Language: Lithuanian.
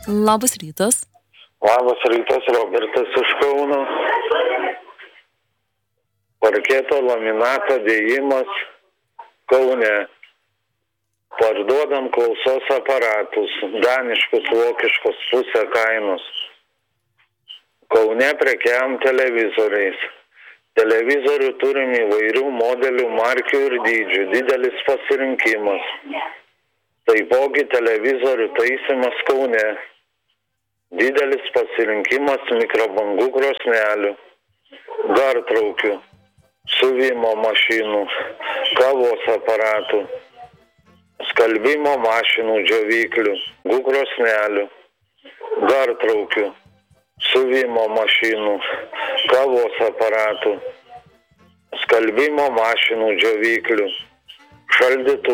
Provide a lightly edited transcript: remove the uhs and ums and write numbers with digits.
Labas rytas. Labas rytas, Robertas iš Kauno. Parketo laminato dėjimas Kaune. Parduodam klausos aparatus, daniškus, vokiškus, pusę kainos. Kaune prekiaujam televizoriais. Televizorių turim įvairių modelių, markių ir dydžių, didelis pasirinkimas. Taipogi televizorių taisymas Kaune. Didelis pasirinkimas mikrobangų krosnelių, gartraukių, siuvimo mašinų, kavos aparatų, skalbimo mašinų, džiovyklių, krosnelių, gartraukių, siuvimo mašinų, kavos aparatų, skalbimo mašinų, džiovyklių, šaldytuvų.